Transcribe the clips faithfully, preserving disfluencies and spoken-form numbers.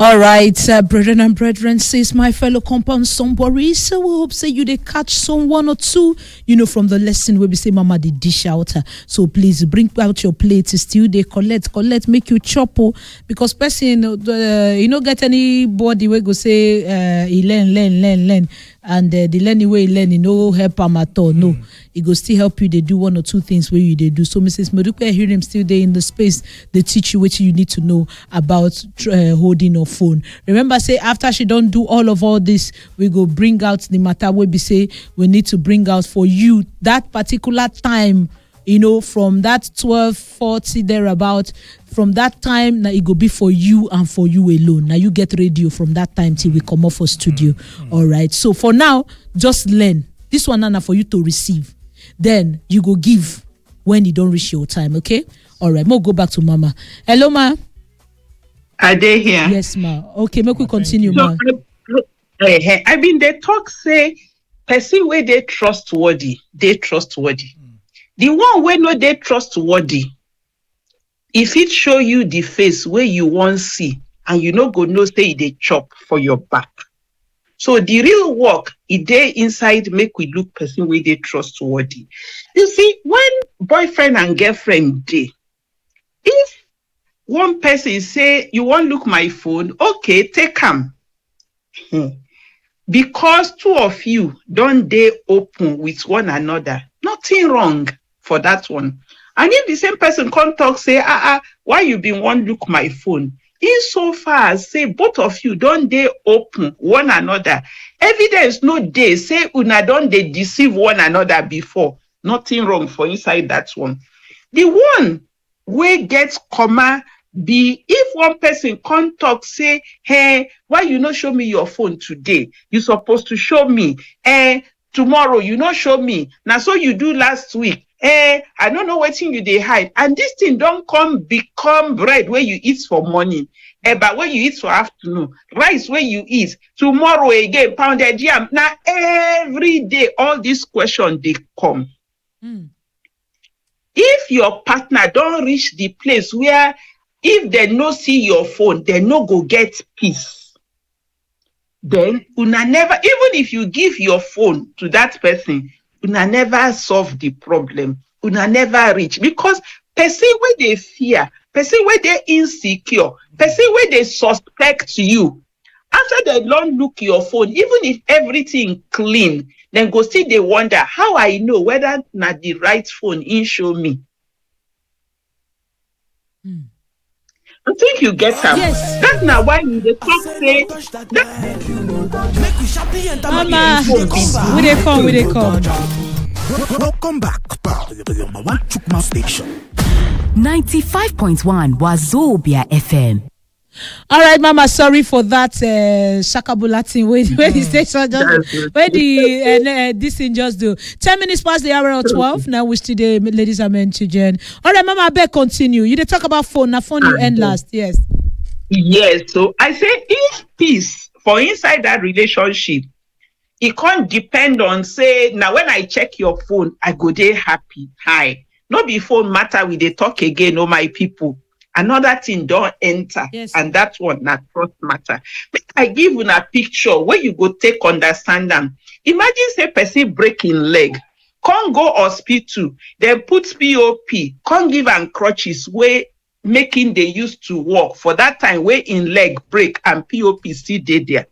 All right, uh, brethren and brethren, says my fellow compound somebody. So we hope say you they catch some one or two, you know, from the lesson where we say mama the dish out. So please bring out your plates. Still they collect, collect, make you chop because person, uh, you know, get anybody where go say uh, he learn, learn, learn, learn, and uh, the learning way he learn, you know, help him at all. No, it go still help you. They do one or two things where you they do. So Missus Maduka, hear him still there in the space. They teach you what you need to know about uh, holding a phone. Remember, say after she don't do all of all this, we go bring out the matter where we say we need to bring out for you that particular time. You know, from that twelve forty thereabout, from that time, now it go be for you and for you alone. Now you get radio from that time till we come off for studio. Mm-hmm. All right. So for now, just learn. This one now for you to receive. Then you go give when you don't reach your time. Okay. All right. More go back to Mama. Hello, ma. Are they here? Yes, ma. Okay, make we continue, so, ma. I, I mean, they talk say, person where they trustworthy, they trustworthy. Mm. The one where no they trustworthy, if it show you the face where you want see, and you no go no say they chop for your back. So the real work, it they inside make we look person where they trustworthy. You see, when boyfriend and girlfriend they, if one person say, you want look my phone, okay, take them. Hmm. Because two of you don't they open with one another, nothing wrong for that one. And if the same person come talk, say, ah, ah, why you been want look my phone? In so far as say both of you don't they open one another, evidence no day say una don't they deceive one another before, nothing wrong for inside that one. The one where gets comma be if one person come talk say, hey, why you not show me your phone today? You supposed to show me. Eh, tomorrow you not show me. Now so you do last week. Eh, I don't know what thing you they hide. And this thing don't come become bread where you eat for morning. Eh, but when you eat for afternoon, rice where you eat, tomorrow again, pounded yam. Now every day, all these questions they come. Mm. If your partner don't reach the place where if they no see your phone, they no go get peace. Then una never, even if you give your phone to that person, una never solve the problem. Una never reach because person where they fear, person where they insecure, person where they suspect you. After they don't look your phone, even if everything clean, then go see they wonder how I know whether not the right phone in show me. Hmm. I think you get them. Yes. That's not why you the talk say Mama, we they come, we they come. Welcome back. One Chukma station. ninety-five point one Wazobia F M. All right, Mama. Sorry for that. Uh, Shakabulatin. Where where the station just where the uh, uh, this thing just do. Ten minutes past the hour of twelve. Now we still the ladies and men children. All right, Mama. I beg continue. You dey talk about phone. Now phone you end last. Yes. Yes. So I say if peace for inside that relationship, it can't depend on say now when I check your phone, I go there happy. Hi. No be phone matter. We dey talk again. Oh my people. Another thing don't enter, yes. And that one not trust matter. But I give you a picture where you go take understand them. Imagine say person breaking leg, can't go hospital, then put P O P, can't give and crutches where making they used to walk for that time where in leg break and P O P still did there.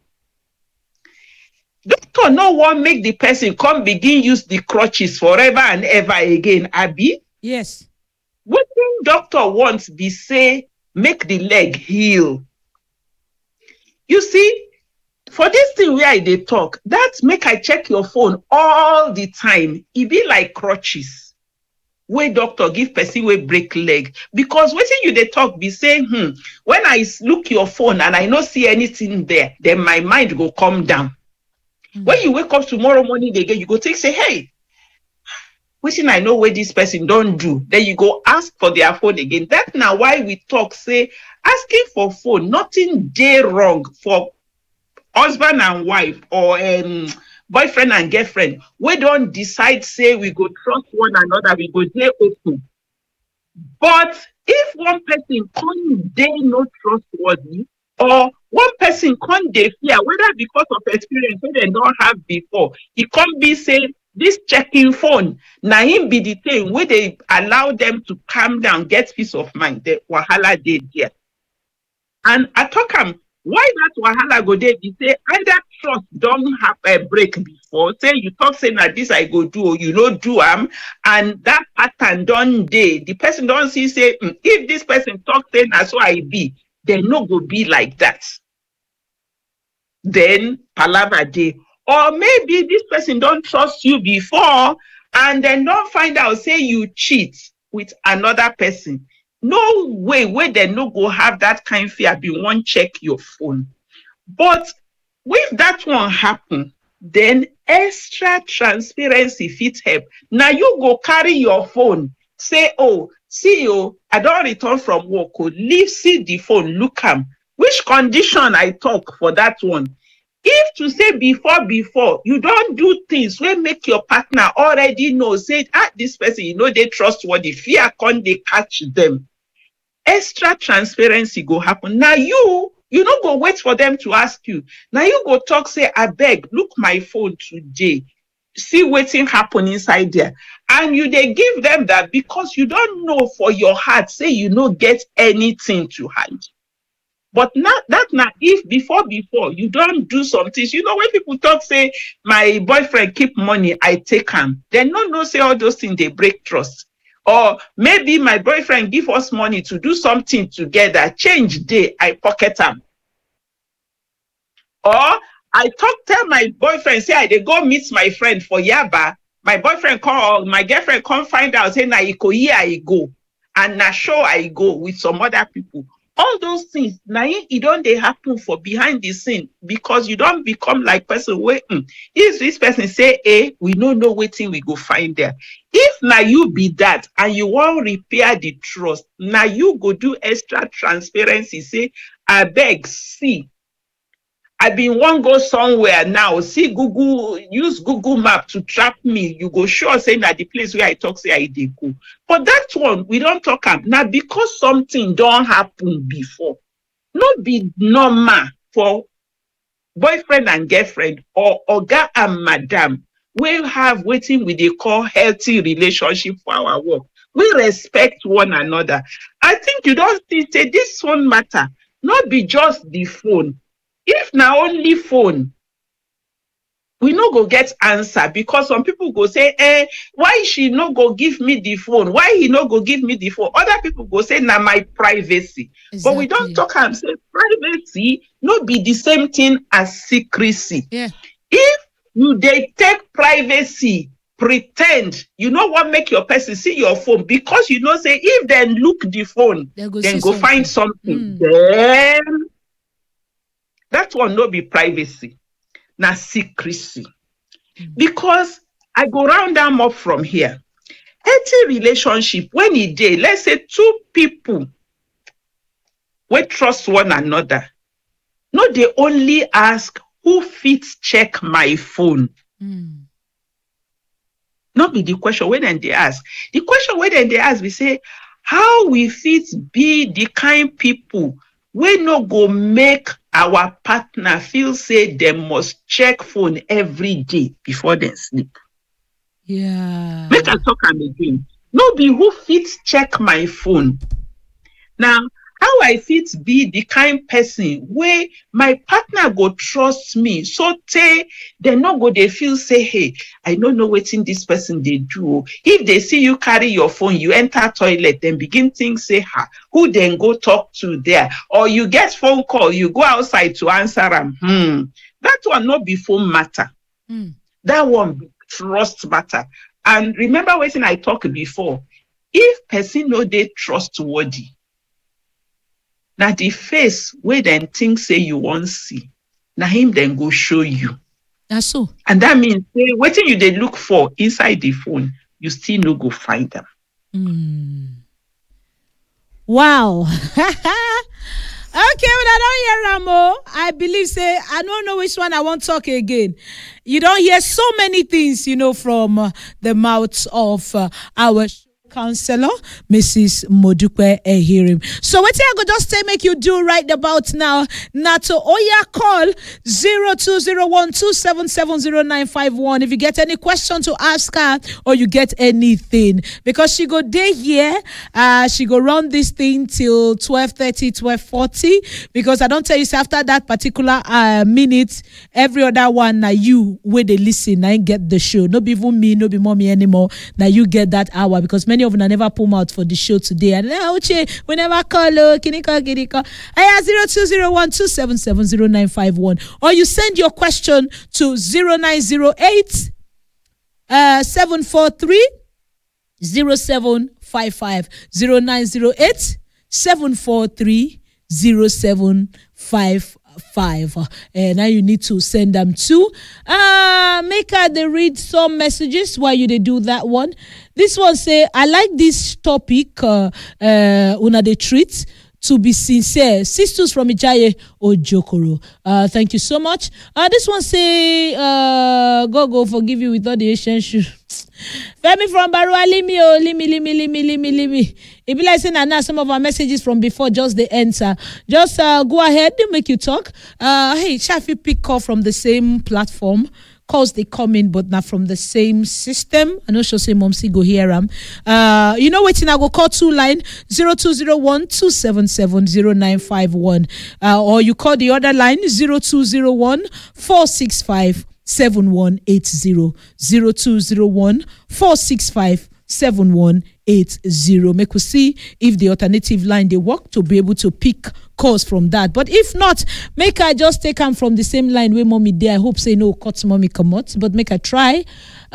Doctor no one make the person come begin use the crutches forever and ever again, Abby? Yes. What doctor wants be say make the leg heal. You see, for this thing where they talk, that's make I check your phone all the time. It be like crutches. Where doctor give person way break leg. Because what you they talk be saying, hmm, when I look your phone and I not see anything there, then my mind go calm down. Mm-hmm. When you wake up tomorrow morning again, you go take say, hey, wishing I know where this person don't do. Then you go ask for their phone again. That's now why we talk, say, asking for phone, nothing day wrong for husband and wife or um, boyfriend and girlfriend. We don't decide, say, we go trust one another, we go day open. But if one person can't day not trustworthy, or one person can't dey fear, whether because of experience wey dem don have before, e come be say this checking phone na him be the thing wey dey allow them to calm down, get peace of mind. The wahala dey there. And I talk am, why that wahala go dey be say either trust don have a break before, say you talk say na this I go do, or you no do am, and that pattern don dey. The person don see say mm, if this person talk say na so I be, then no go be like that. Then palava dey. Or maybe this person don't trust you before and then don't find out, say you cheat with another person. No way, where they no go have that kind of fear, be one check your phone. But if that one happen, then extra transparency fit help. Now you go carry your phone, say, oh, see you, I don't return from work, oh, leave, see the phone, look am. Which condition I talk for that one? If to say before, before, you don't do things where make your partner already know, say, ah, this person, you know, they trustworthy, fear can't they catch them. Extra transparency go happen. Now you, you don't go wait for them to ask you. Now you go talk, say, I beg, look my phone today. See waiting happen inside there. And you they give them that because you don't know for your heart, say you no get anything to hide. But not that now if before before you don't do some things, you know, when people talk, say, my boyfriend keep money, I take him. They no know say all those things they break trust. Or maybe my boyfriend give us money to do something together, change day, I pocket him. Or I talk tell my boyfriend, say I they go meet my friend for Yaba. My boyfriend call, my girlfriend come find out, say na iko here I go. And na show I go with some other people. All those things, now it don't they happen for behind the scene because you don't become like person where mm, if this person say A, we don't know waiting we go find there. If now you be that and you want repair the trust, now you go do extra transparency. Say, I beg, see, I been want go somewhere now. See Google, use Google Map to track me. You go sure say that the place where I talk say I did go. But that one we don't talk about now because something don't happen before. Not be normal for boyfriend and girlfriend or oga and madam. We have waiting with they call healthy relationship for our work. We respect one another. I think you don't see say this one matter. Not be just the phone. If now only phone, we no go get answer because some people go say, eh, why she no go give me the phone? Why he no go give me the phone? Other people go say, na my privacy. Exactly. But we don't talk and say privacy no be the same thing as secrecy. Yeah. If you they take privacy, pretend, you know what make your person see your phone because you know say if they look the phone, They'll go then something. go find something. Mm. Then that one no be privacy, na secrecy. Mm. Because I go round them up from here. Healthy relationship, when it dey, let's say two people we trust one another. No, they only ask who fits check my phone. Mm. Not be the question when they ask. The question when they ask, we say, how we fit be the kind people we no go make our partner feel say they must check phone every day before they sleep. Yeah. Make I talk am again. No be who fit check my phone. Now, how I fit be the kind person where my partner go trust me, so they they no go they feel say, hey, I don't know what in this person they do. If they see you carry your phone, you enter toilet, then begin think say, ha, who then go talk to there? Or you get phone call, you go outside to answer them. Hmm. That one not be phone matter. Mm. That one be trust matter. And remember what I talked before. If person no they trustworthy, now the face where then think say you won't see, now him then go show you. That's so. And that means say, what you they look for inside the phone, you still no go find them. Mm. Wow. Okay, when I don't hear Ramo, I believe say I don't know which one I want to talk again. You don't hear so many things, you know, from uh, the mouths of uh, our counselor, Missus Modupe Ehirim. So what I go just say make you do right about now. Nato Oya call zero two zero one two seven seven zero nine five one if you get any question to ask her or you get anything. Because she go day here, uh, she go run this thing till twelve thirty, twelve forty. Because I don't tell you, say after that particular uh, minute, every other one now you where they listen, I get the show. No be even me, no be mommy anymore. Now you get that hour because many of them never pull out for the show today. And oh, we never call. Oh, can you call? Can you call? I have zero two zero one two seven seven zero nine five one, or you send your question to zero nine zero eight uh seven four three zero seven five five zero nine zero eight seven four three zero seven five five. And now you need to send them to uh make her they read some messages while you they do that one. This one say, I like this topic uh uh una they treat to be sincere. Sisters from Ijaye Ojokoro. Uh thank you so much. Uh this one say uh go go forgive you with all the Asian shoe. Femi from Barua, limi oh, limi, limi, limi, limi, limi. It be like saying now some of our messages from before just the answer. Just uh, go ahead, make you talk. Uh, hey, Shafi pick call from the same platform. Calls they come in, but not from the same system. I know she'll say Momsi go here. Um, uh, you know what? I go call two line zero two zero one two seven seven zero nine five one, uh, or you call the other line zero two zero one four six five seven one eight zero zero two zero one four six five seven one eight zero. Make we see if the alternative line they work to be able to pick calls from that. But if not, make I just take them from the same line where mommy there. I hope say no cuts mommy come out, but make I try.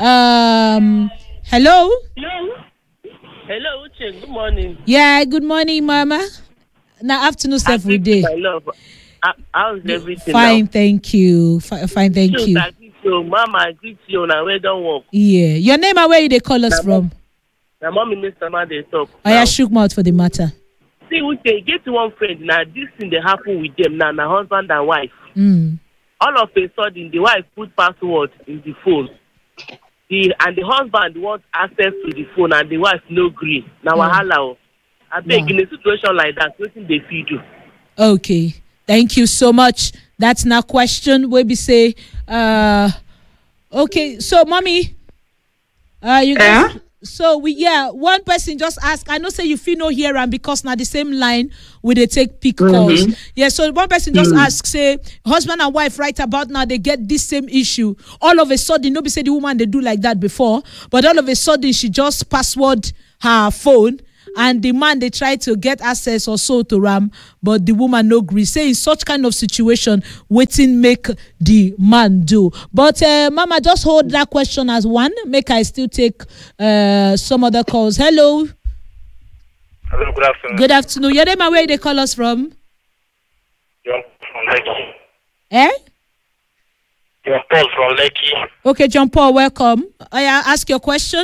Um, hello. Hello. Hello, Uche. Good morning. Yeah, good morning, Mama. Now afternoon stuff we day. My love. How's everything? Fine, now? Thank you. F- fine, thank you. So, Mama, I greet you now. Where don't work. Yeah, your name and where you they call us now, from? Now, mommy, Mister Man, they talk. I have shook mouth for the matter. See, we say get to one friend now. This thing they happen with them now. Now, husband and wife. Mm. All of a sudden, the wife put password in the phone. The and the husband wants access to the phone, and the wife no agree. Now, mm. wahala. I beg, in a situation like that, what they feed you? Okay. Thank you so much. That's now question where we say, uh, okay, so mommy, uh, you guys, Yeah? so we, yeah, one person just asked, I know say you feel no here and because now the same line where they take pick Mm-hmm. calls. Yeah, so one person just Mm. asked, say, husband and wife right about now, they get this same issue. All of a sudden, nobody said the woman, they do like that before, but all of a sudden she just password her phone. And the man they try to get access or so to Ram, but the woman no agree. Say in such kind of situation, waiting make the man do. But uh, Mama, just hold that question as one. Make I still take uh, some other calls. Hello. Hello, good afternoon. Good afternoon. Your name and where they call us from? John from Lekki. Eh? John Paul from Lekki. Okay, John Paul, welcome. I ask your question.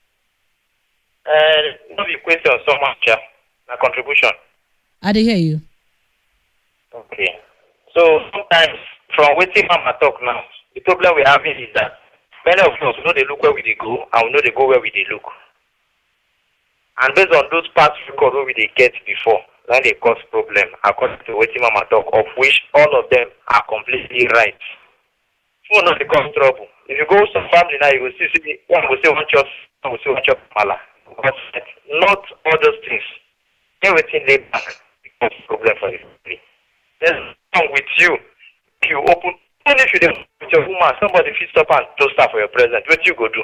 Uh, not the question so much, yeah. My contribution. I didn't hear you. Okay. So sometimes from waiting mama talk now, the problem we're having is that many of us know they look where we they go and we know they go where we they look. And based on those past records where we they get before, then they cause problem according to waiting mama talk, of which all of them are completely right. So not they cause trouble. If you go to some family now, you will see, see one will say one chop, one will say one chop mala. But not all those things. Everything laid back becomes a problem for the family. There's wrong with you. If you open, even if you don't with your woman, somebody fits up and toast her for your present. What you go do?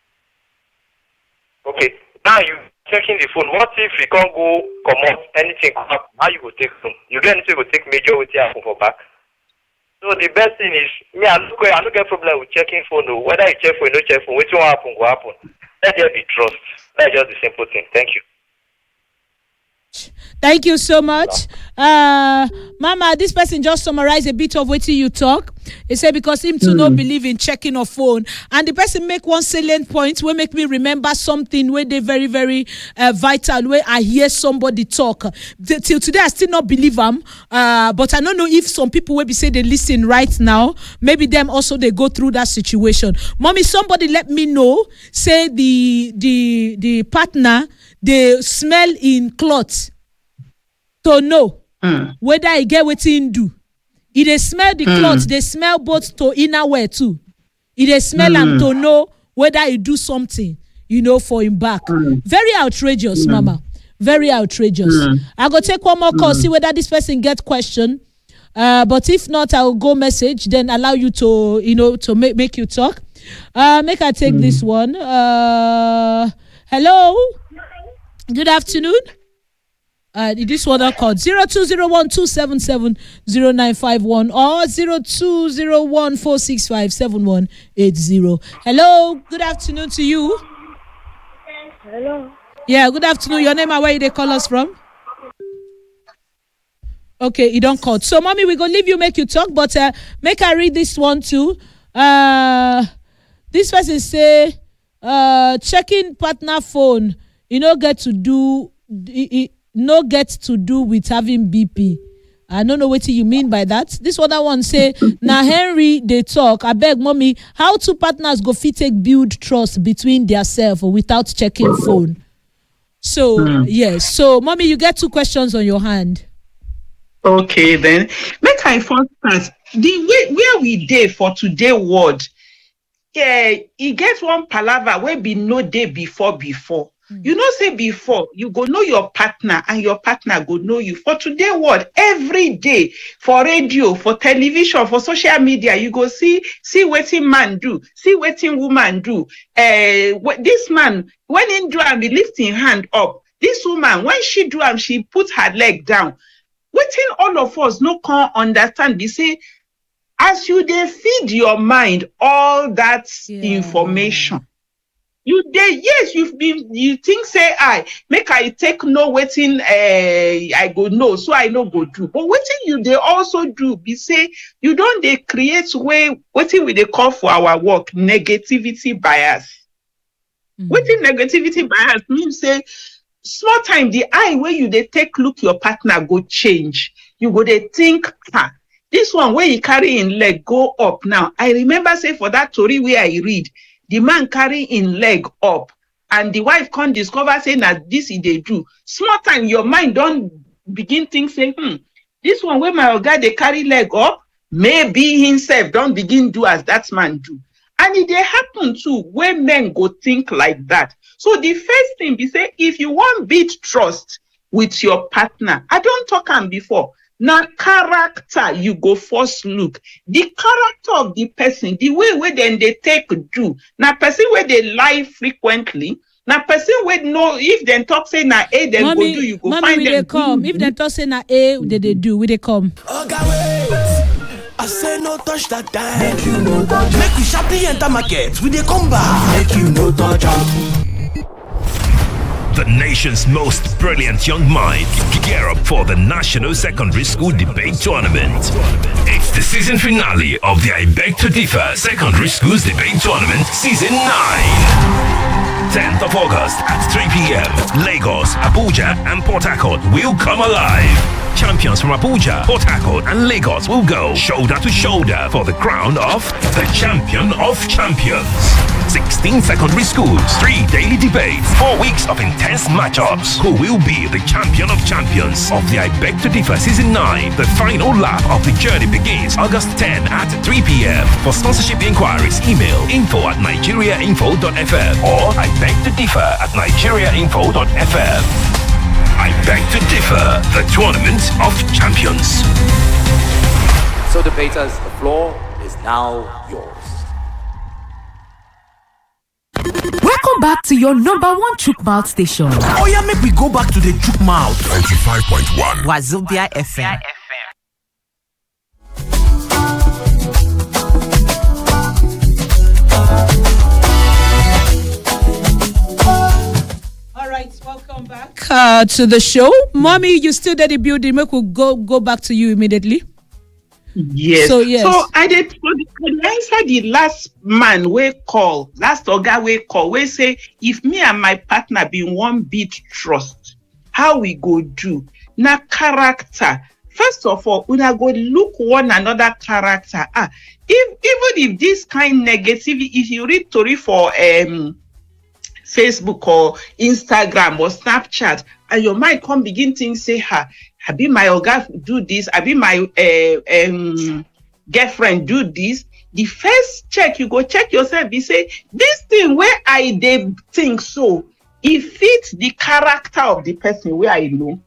Okay, now you checking the phone. What if you can't go come out, anything come up? How you go take them? You get anything go take major with your phone for back. So the best thing is, me, I look I don't get problem with checking phone. No. Whether you check phone or no check phone, what will happen, go happen. Let there be trust. That's just the simple thing. Thank you. Thank you so much. Uh, Mama, this person just summarized a bit of what you talk. He said because him to mm. not believe in checking a phone, and the person make one salient point will make me remember something where they very very uh, vital. Where I hear somebody talk the, till today, I still not believe them. Uh, but I don't know if some people will be say they listen right now. Maybe them also they go through that situation. Mommy, somebody let me know. Say the the the partner they smell in clothes. To know mm. whether I get what in do. If they smell the mm. clothes, they smell both to inner wear too. If they smell them mm. to know whether he do something, you know, for him back. Mm. Very outrageous, mm. mama. Very outrageous. Mm. I go take one more call, mm. see whether this person get question. Uh, but if not, I will go message, then allow you to, you know, to make, make you talk. Uh, make I take mm. this one. Uh, hello. Good afternoon. Uh, this one I called zero two zero one two seven seven zero nine five one or zero two zero one four six five seven one eight zero. Hello, good afternoon to you. Hello. Yeah, good afternoon. Your name and where they call us from? Okay, you don't call. So, mommy, we gonna leave you, make you talk, but uh, make I read this one too. Uh, this person say, uh, checking partner phone, you know, get to do. It, no get to do with having B P. I don't know what you mean by that. This other one say, now Henry they talk. I beg mommy, how two partners go fit take build trust between themselves without checking phone? So mm. yes, so mommy, you get two questions on your hand. Okay, then make I first start. The way where we day for today word, yeah, he gets one palaver where be no day before before. You know, say before, you go know your partner and your partner go know you. For today, what? Every day, for radio, for television, for social media, you go see, see what man do, see what woman do. Uh, this man, when in do am, he lift his hand up. This woman, when she do am, she put her leg down. Waiting all of us no can understand, be say, as you they feed your mind all that yeah. information. You dey yes, you've been you think say I make I take no waiting uh, I go no, so I no go do. But waiting you they also do be say you don't they create way waiting we they call for our work negativity bias. Mm-hmm. Waiting negativity bias means say small time the eye where you they take look your partner go change. You go they think ah, this one where you carry in leg go up now. I remember say for that story where I read. The man carry in leg up and the wife can't discover saying that this is they do. Small time, your mind don't begin think say, hmm, this one where my guy they carry leg up, maybe himself don't begin do as that man do. And it they happen too, where men go think like that. So the first thing be say, if you want build trust with your partner, I don't talk on before. Now, character, you go first look. The character of the person, the way where then they take do. Now, person where they lie frequently. Now, person where know if they talk say na A, then mommy, go do, you go mommy, find them. They come. If they talk say na A, they, they do, we they come. Okay, wait. I say no touch that time. Make you no touch. Make we sharply enter market. We they come back. Make you no touch. The nation's most brilliant young minds gear up for the National Secondary School Debate Tournament. It's the season finale of the I Beg to Differ Secondary Schools Debate Tournament Season nine. tenth of August at three p.m. Lagos, Abuja and Port Harcourt will come alive. Champions from Abuja, Port Harcourt and Lagos will go shoulder to shoulder for the crown of the Champion of Champions. sixteen secondary schools, three daily debates, four weeks of intense matchups. Who will be the champion of champions of the I Beg to Differ Season nine? The final lap of the journey begins August tenth at three p.m. For sponsorship inquiries, email info at nigeriainfo dot f m or I Beg to Differ at nigeriainfo dot f m. I Beg to Differ, the Tournament of Champions. So debaters, the floor is now yours. Welcome back to your number one chook mouth station. Oh yeah, make we go back to the chook mouth. ninety-five point one Wazobia F M. All right, welcome back uh, to the show. Mommy, you still there the building. Make we go go back to you immediately. Yes. So, yes. So I did for the I answer the last man we call, last oga we call, we say if me and my partner be one bit trust, how we go do? Na character. First of all, una go look one another character. Ah, if even if this kind negativity, if you read Tori for um Facebook or Instagram or Snapchat, and your mind come begin think say, ha, I be my oga do this, I be my uh, um girlfriend do this. The first check you go check yourself, you say this thing where I dey think so, it fits the character of the person where I know.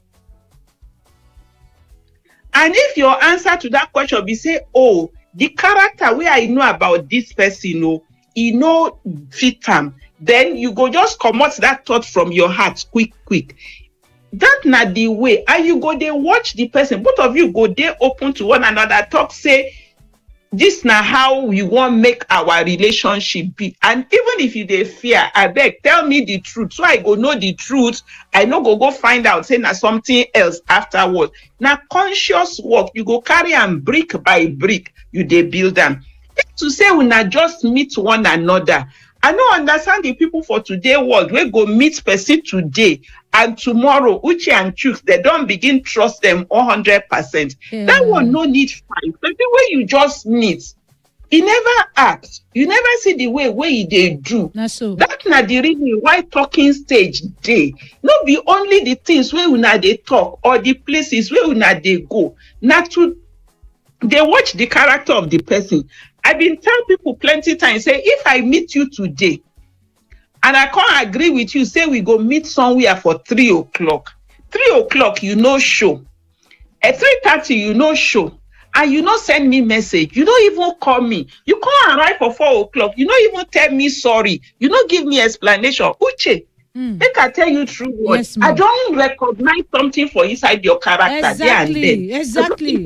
And if your answer to that question be say, oh, the character where I know about this person, no, he no fit am, then you go just comot that thought from your heart quick, quick. That not the way. And you go there, watch the person. Both of you go there, open to one another, talk, say, this now how we want make our relationship be. And even if you dey fear, I beg, tell me the truth. So I go know the truth. I no go go find out, say na something else afterwards. Now conscious work, you go carry and brick by brick, you dey build them. To say we not just meet one another. I don't understand the people for today world. We go meet person today and tomorrow, Uchi and Chooks, they don't begin trust them one hundred percent. Yeah. That one no need fight. But the way you just meet, he never act. You never see the way way they do. That's so. That's not the reason why talking stage day. Not be only the things where una they talk or the places where una they go. Not to they watch the character of the person. I've been telling people plenty times, say, if I meet you today and I can't agree with you, say we go meet somewhere for three o'clock. Three o'clock, you know, show. At three thirty, you know, show. And you know, send me message. You don't even call me. You can't arrive for four o'clock. You don't even tell me sorry. You don't give me explanation. Uche, mm. Make I tell you true word. Yes, I don't recognize something for inside your character. Exactly, there and then. exactly.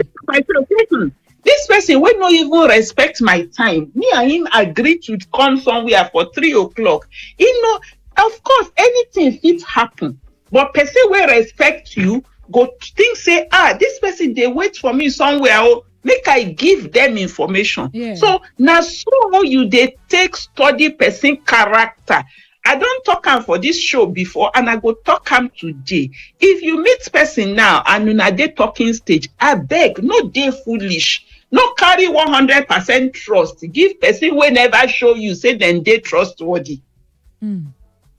This person will not even respect my time. Me and him agree to come somewhere for three o'clock. You know, of course, anything fit happen. But person will respect you, go think, say, ah, this person, they wait for me somewhere. Oh, make I give them information. Yeah. So now, so you they take study person character. I don't talk am for this show before, and I go talk am today. If you meet person now and una dey talking stage, I beg, no dey foolish. No carry one hundred percent trust. Give person wey never show you, say them dey trustworthy. Mm.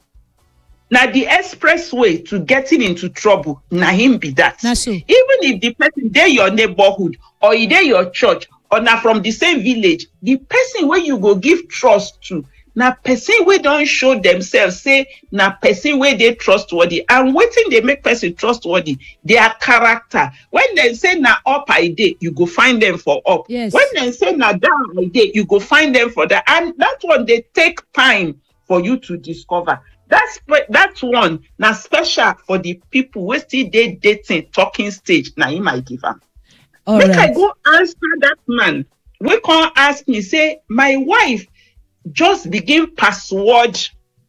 Now the express way to getting into trouble, na him be that. So. Even if the person dey your neighborhood or he dey your church or na from the same village, the person wey you go give trust to, na person wey don show themselves say na person wey dey trustworthy. And wetin dey make person trustworthy? Their character. When dem say na up I dey, you go find them for up. Yes. When dem say na down I dey, you go find them for that. And that one dey take time for you to discover. That's that one na special for the people wey still dey dating talking stage. Na him I give am. Make right. I go answer that man wey come ask me say my wife just begin password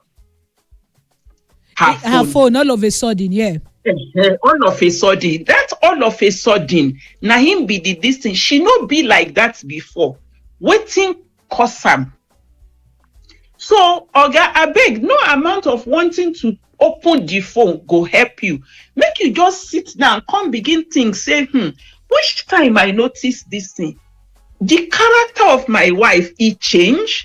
her, her phone. phone all of a sudden, yeah. Uh, all of a sudden, that all of a sudden, na him be the this thing. She no be like that before. Waiting cause am. So, Oga, I beg, no amount of wanting to open the phone go help you. Make you just sit down, come begin think, say, hmm, which time I notice this thing? The character of my wife, it change?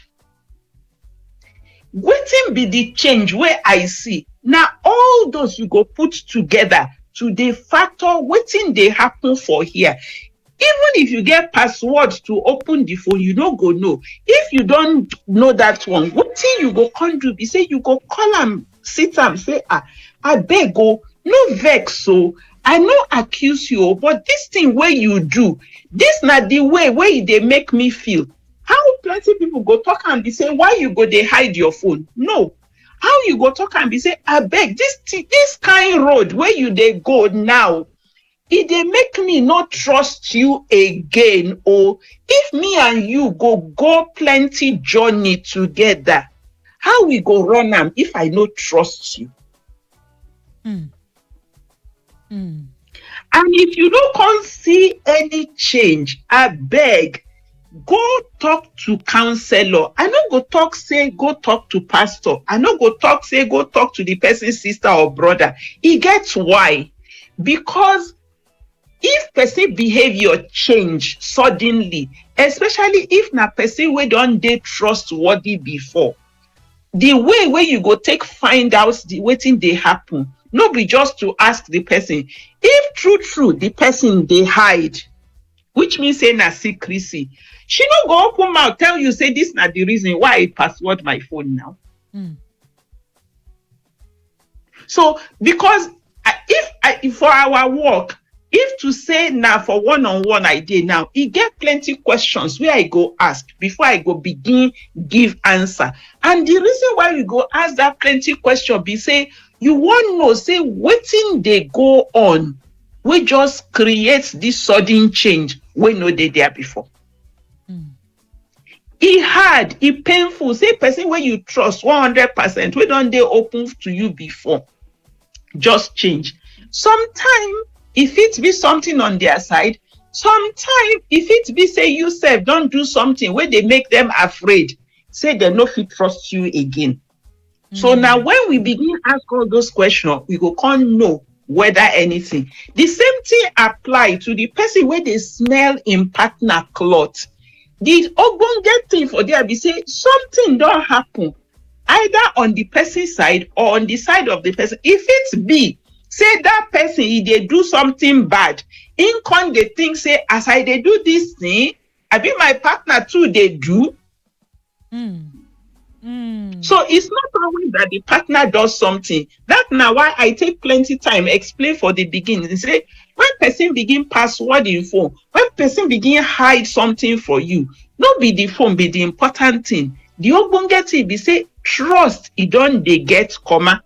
Wetin be the change where I see? Now all those you go put together to the factor wetin dey happen for here. Even if you get password to open the phone, you no go know. If you don't know that one, wetin you go come do be say you go call am, sit am, say, ah, I beg o, no vex so. I no accuse you, but this thing where you do, this not the way where they make me feel. How plenty people go talk and be say, why you go they hide your phone? No. How you go talk and be say, I beg, this this kind road where you they go now, it they make me not trust you again. Or if me and you go go plenty journey together, how we go run them if I not trust you? Mm. Mm. And if you don't come see any change, I beg, go talk to counselor. I no go talk say go talk to pastor. I no go talk say go talk to the person's sister or brother. E gets why? Because if person behavior change suddenly, especially if na person wey don dey trustworthy before, the way wey you go take find out the wetin dey happen, no be just to ask the person. If true true the person dey hide, which means say na secrecy, she no go open mouth tell you say this na the reason why I password my phone now. Mm. So because I, if I, for our work, if to say now for one-on-one I dey now, e get plenty questions where I go ask before I go begin give answer. And the reason why we go ask that plenty question be say you want know say wetin dey go on, we just create this sudden change wey no dey there before. Mm. E hard, e painful. Say person wey you trust one hundred percent, wey don dey open to you before, just change. Sometimes if it be something on their side, sometimes if it be say you sef don't do something where they make them afraid, say they no fit trust you again. Mm. So now when we begin ask all those questions, we go can't know whether anything. The same thing apply to the person where they smell in partner cloth. The ogbonge thing for there be say something don't happen either on the person's side or on the side of the person. If it be say that person he dey do something bad, in con they think say as I dey do this thing, I be my partner too they do. Mm. Mm. So it's not always that the partner does something. That's now why I take plenty time explain for the beginning and say when person begin password in phone, when person begin hide something for you, no be the phone be the important thing. The ogbonge thing be say trust it don't they get comma.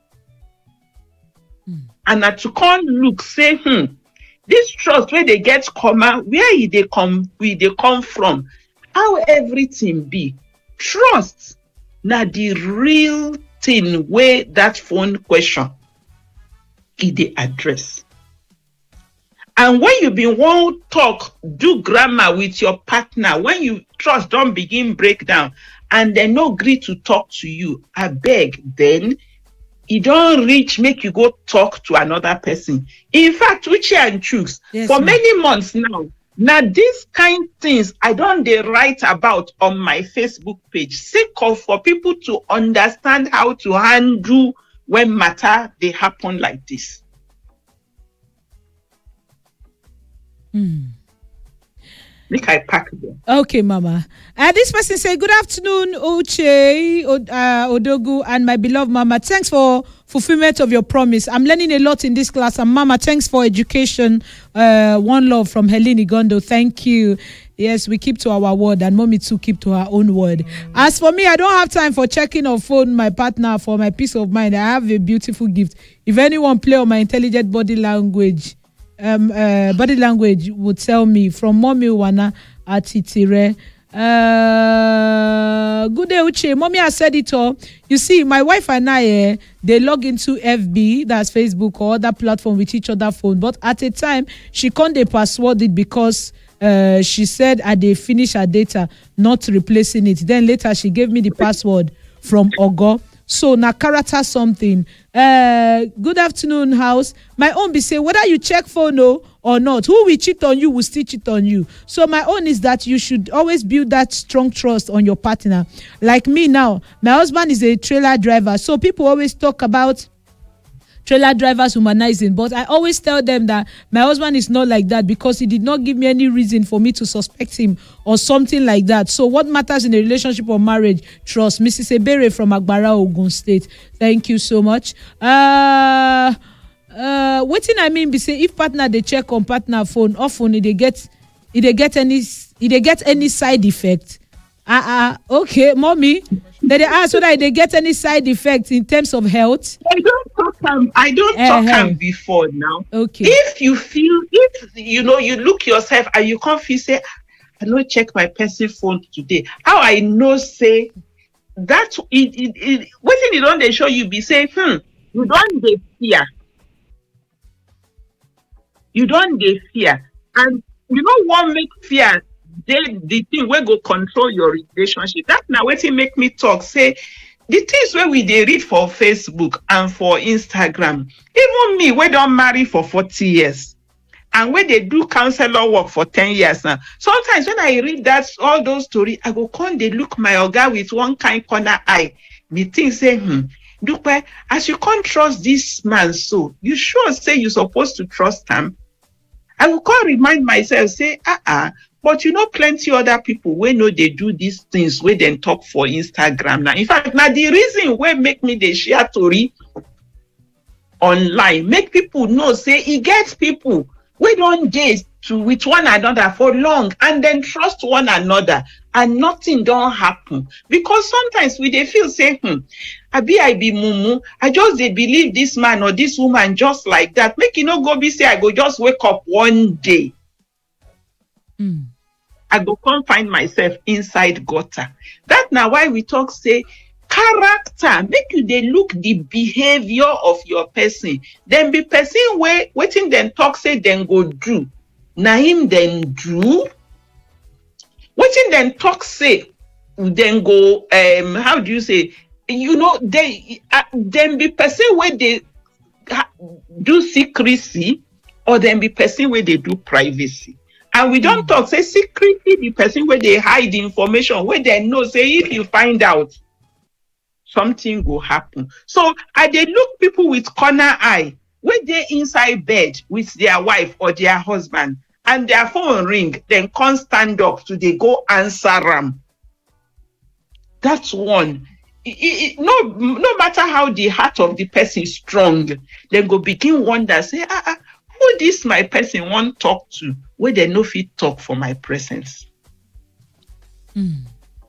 And that to come look, say, hmm, this trust where they get comma, where they come, where they come from, how everything be. Trust, now the real thing where that phone question is the address. And when you been want talk, do grammar with your partner, when you trust don't begin break down, and they no agree to talk to you, I beg then. You don't reach, make you go talk to another person. In fact, Uche and Chooks, yes, for ma'am. many months now, now these kind things I don't they write about on my Facebook page, sake of for people to understand how to handle when matter they happen like this. Mm. Make I pack them. Okay, Mama. Uh, this person say, good afternoon, Uche, Od- uh, Odogu, and my beloved Mama. Thanks for fulfillment of your promise. I'm learning a lot in this class. And Mama, thanks for education. Uh, one love from Helene Gondo. Thank you. Yes, we keep to our word, and Mommy too keep to her own word. As for me, I don't have time for checking or phone my partner for my peace of mind. I have a beautiful gift. If anyone play on my intelligent body language, Um, uh, body language would tell me from Mommy Wana Atitire. Uh, good day, Uche. Mommy has said it all. You see, my wife and I, eh, they log into F B, that's Facebook or other platform with each other phone. But at a time, she can't they password it because uh, she said I they finish her data, not replacing it. Then later she gave me the password from Ogo. So na character something. Uh, good afternoon, house. My own be say whether you check phone no, or not, who will cheat on you will still cheat on you. So my own is that you should always build that strong trust on your partner. Like me now, my husband is a trailer driver, so people always talk about trailer drivers humanizing, but I always tell them that my husband is not like that because he did not give me any reason for me to suspect him or something like that. So what matters in a relationship or marriage? Trust. Missus Ebere from Agbara, Ogun State. Thank you so much. Uh, uh, what thing I mean be say if partner they check on partner phone often, if they get, if they get any, if they get any side effect. Uh uh okay, Mommy. Did they ask whether they get any side effects in terms of health? I don't talk um, I don't uh-huh. talk um, before now. Okay. If you feel, if you know, you look yourself and you can't feel say, I no check my personal phone today. How I know say that it it, it what thing you don't they show you be say, hmm, you don't they fear. you don't dey fear. And you know what make fear dey the thing wey go control your relationship. That na wetin make me talk say the things wey we dey read for Facebook and for Instagram, even me wey don marry for forty years and wey dey do counselor work for ten years now, sometimes when I read that all those story, I go come dey look my oga with one kind corner eye. Me think say, hmm, Dupe, as you can't trust this man, so you sure say you supposed to trust him? I will come remind myself, say, uh-uh, but you know plenty other people wey know they do these things wey dem talk for Instagram now. In fact, now the reason wey make me dey share story online, make people know say e get people wey don dey to with one another for long and then trust one another and nothing don happen. Because sometimes we dey feel say, hmm, abi I be mumu, I just dey believe this man or this woman just like that. Make e no go be say I go just wake up one day. Mm. I go come find myself inside gutter. That now why we talk say character, make you dey look the behavior of your person. Then be person where waiting then talk say then go do. Na him then do. Waiting then talk say then go um how do you say, you know, they uh, then be person where they ha, do secrecy, or then be person where they do privacy. And we don't mm. talk say secretly the person where they hide information, where they know say if you find out, something will happen. So I they look people with corner eye when they inside bed with their wife or their husband and their phone ring, then can't stand up to they go answer them. That's one. It, it, no, no matter how the heart of the person is strong, they go begin wonder, say, ah, ah, who this my person want talk to, where they no fit talk for my presence. Mm.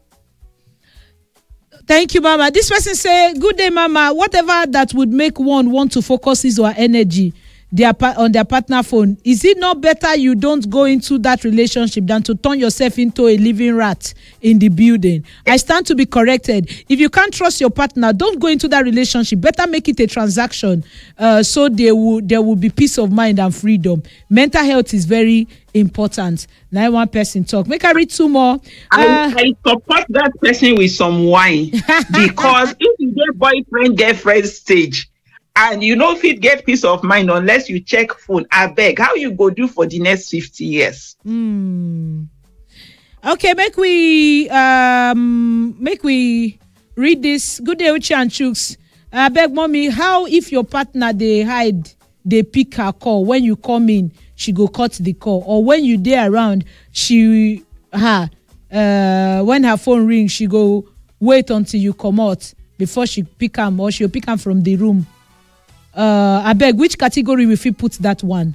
Thank you, Mama. This person say, good day, Mama. Whatever that would make one want to focus his or energy their on their partner phone, is it not better you don't go into that relationship than to turn yourself into a living rat in the building? I stand to be corrected. If you can't trust your partner, don't go into that relationship. Better make it a transaction, uh, so there will there will be peace of mind and freedom. Mental health is very important. Now one person talk. Make I read two more. Uh, I, I support that person with some wine because if you get boyfriend girlfriend stage and you know if it get peace of mind unless you check phone, I beg, how you go do for the next fifty years? Mm. Okay, make we um make we read this. Good day, Uchi and Chooks. I beg, mommy, how if your partner they hide, they pick her call when you come in, she go cut the call, or when you there around, she her uh when her phone rings, she go wait until you come out before she pick him, or she'll pick him from the room. Uh, I beg, which category will you put that one?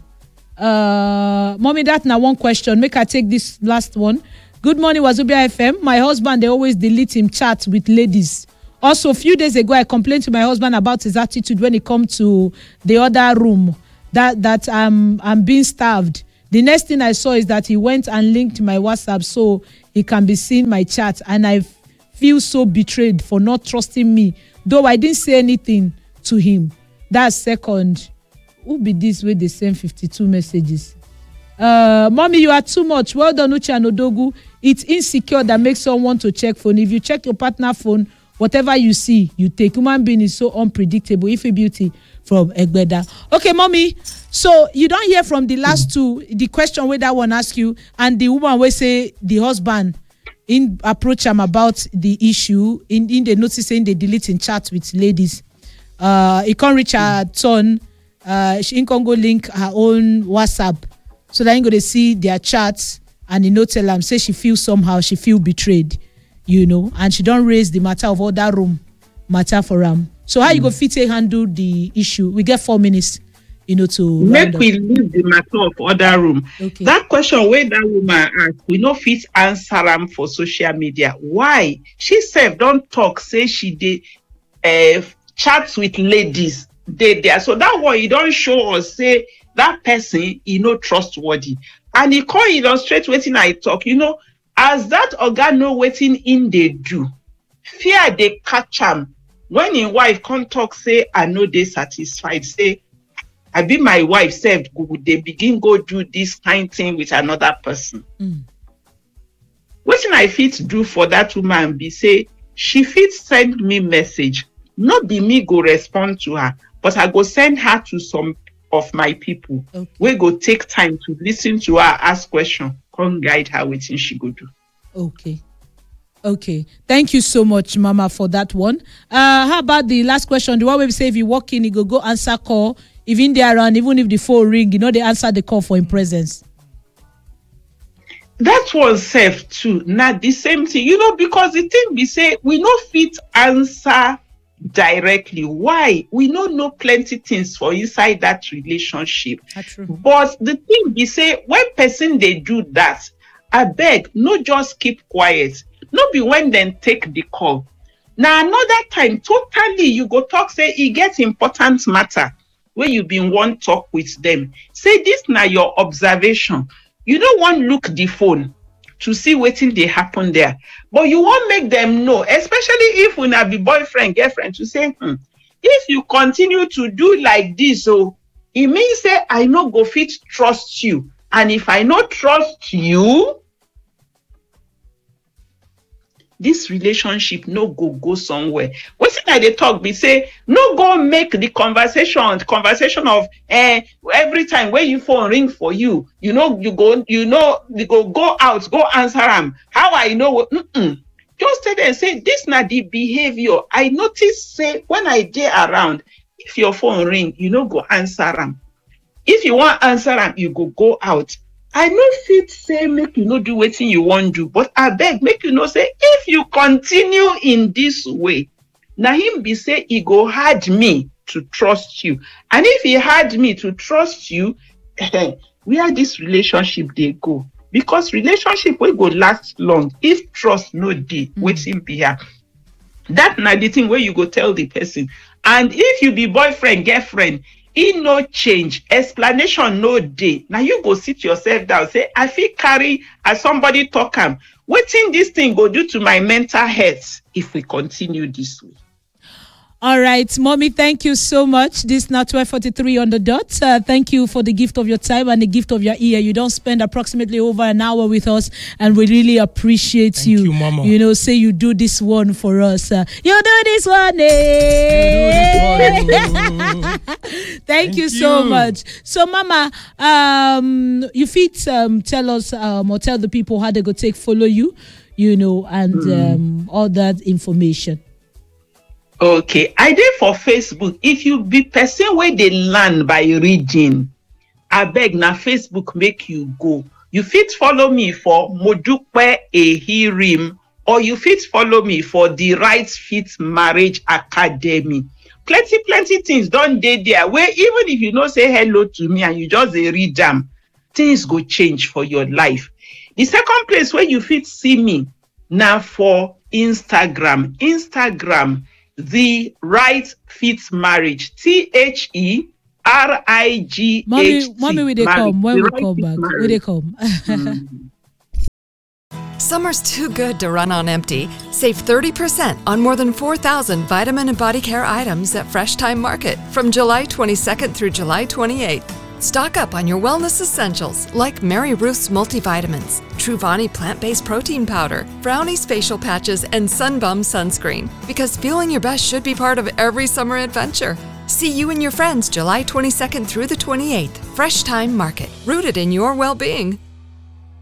Uh, mommy, that now one question. Make I take this last one. Good morning, Wazobia F M. My husband, they always delete him chat with ladies. Also, a few days ago, I complained to my husband about his attitude when it comes to the other room, that that I'm I'm being starved. The next thing I saw is that he went and linked my WhatsApp so he can be seeing my chat, and I feel so betrayed for not trusting me, though I didn't say anything to him. That's second. Who be this way they send fifty-two messages? Uh, mommy, you are too much. Well done, Uche and Odogu. It's insecure that makes someone to check phone. If you check your partner phone, whatever you see, you take. Human being is so unpredictable. If a beauty from Egbeda. Okay, mommy. So you don't hear from the last two. The question where that one ask you, and the woman will say the husband in approach him about the issue. In in the notice saying they delete in chat with ladies. Uh, he can't reach her turn. Uh, she can go link her own WhatsApp so that you go to see their chats, and you know tell them say she feels somehow she feel betrayed, you know, and she don't raise the matter of other room matter for them. So how mm. you go fit handle the issue? We get four minutes, you know, to make we leave the matter of other room. Okay. That question where that woman asked, we no fit answer them for social media. Why? She said don't talk. Say she did. Uh, chats with ladies they there, so that one you don't show us say that person you know trustworthy, and he can't illustrate waiting I talk, you know, as that oga know waiting in they do fear they catch him when his wife can't talk say I know they satisfied, say I be my wife said, they begin go do this kind thing with another person. Mm. What can I fit do for that woman be say, she fit send me message, not be me go respond to her, but I go send her to some of my people. Okay. We go take time to listen to her, ask question, come guide her waiting she go do. Okay. Okay. Thank you so much, Mama, for that one. Uh, how about the last question? The one where we say if you walk in, you go go answer call. Even they around, even if the phone ring, you know, they answer the call for in presence. That was safe too. Not the same thing, you know, because the thing we say, we no fit answer directly. Why? We no know plenty things for inside that relationship. That's true. But the thing we say, when person they do that, I beg, no just keep quiet. No be when then take the call. Now another time, totally you go talk, say it gets important matter where you been one talk with them. Say this now your observation. You don't want look the phone to see what thing they happen there. But you won't make them know, especially if we not be boyfriend, girlfriend, to say, hmm, if you continue to do like this, so it means say I no go fit trust you. And if I not trust you, this relationship no go go somewhere. What's it that they talk? We say no go make the conversation conversation of eh every time when you phone ring for you, you know you go you know you go go out go answer them. How I know? Mm-mm. Just tell them say this na the behavior. I notice say when I dey around, if your phone ring, you know go answer them. If you want answer them, you go go out. I no fit say make you no do wetin you want do, but I beg make you know say if you continue in this way, na him be say he go hard me to trust you, and if he hard me to trust you, where this relationship dey go? Because relationship will go last long if trust no dey. Mm. Wetin be here? That na the thing where you go tell the person, and if you be boyfriend girlfriend, it no change, explanation no day. Now you go sit yourself down, say, I feel carry as somebody talk am. Wetin this thing go do to my mental health if we continue this way? All right, Mommy, thank you so much. This is now twelve forty-three on the dot. Uh, thank you for the gift of your time and the gift of your ear. You don't spend approximately over an hour with us, and we really appreciate thank you. you, Mama. You know, say you do this one for us. Uh, you do this one, eh? You do this one. Thank, Thank you so you. much. So, Mama, um, you fit um, tell us um, or tell the people how they go take follow you, you know, and mm. um, all that information. Okay, I did for Facebook. If you be person where they learn by reading, I beg na Facebook make you go. You fit follow me for Modupe Ehirim, or you fit follow me for the Right Fit Marriage Academy. Plenty, plenty things done dey there where even if you no say hello to me and you just dey read them, things go change for your life. The second place where you fit see me now for Instagram. Instagram. The Right Fit Marriage, T H E R I G H T. Mommy, mommy, will they come? When we come back? Will they come? mm. Summer's too good to run on empty. Save thirty percent on more than four thousand vitamin and body care items at Fresh Time Market from July twenty-second through July twenty-eighth. Stock up on your wellness essentials like Mary Ruth's multivitamins, Truvani plant-based protein powder, Brownie's facial patches, and Sunbum sunscreen. Because feeling your best should be part of every summer adventure. See you and your friends July twenty-second through the twenty-eighth. Fresh Time Market, rooted in your well-being.